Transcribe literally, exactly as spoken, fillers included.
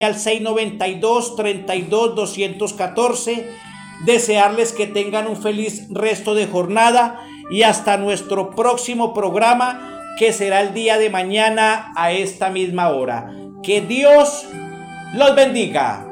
al seis noventa y dos, treinta y dos, doscientos catorce. Desearles que tengan un feliz resto de jornada y hasta nuestro próximo programa, que será el día de mañana a esta misma hora. Que Dios los bendiga.